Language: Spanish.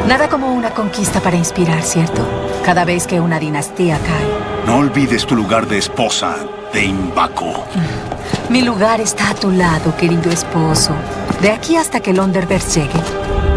Nada como una conquista para inspirar, ¿cierto? Cada vez que una dinastía cae. No olvides tu lugar de esposa de Imbaco. Mi lugar está a tu lado, querido esposo. De aquí hasta que el Underverse llegue.